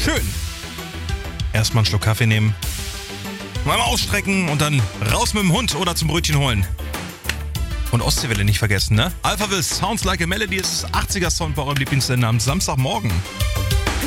Schön. Erstmal einen Schluck Kaffee nehmen. Mal ausstrecken und dann raus mit dem Hund oder zum Brötchen holen. Und Ostseewelle nicht vergessen, ne? Alphaville, Sounds Like a Melody, ist das 80er-Song bei eurem Lieblingssender am Samstagmorgen.